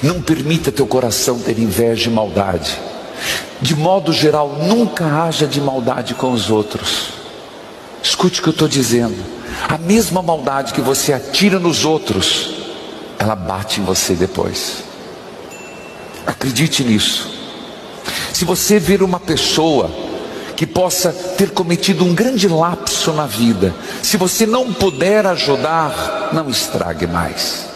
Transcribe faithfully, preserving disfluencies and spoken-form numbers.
Não permita teu coração ter inveja e maldade. De modo geral, nunca haja de maldade com os outros. Escute o que eu estou dizendo. A mesma maldade que você atira nos outros, ela bate em você depois. Acredite nisso. Se você ver uma pessoa que possa ter cometido um grande lapso na vida, se você não puder ajudar, não estrague mais.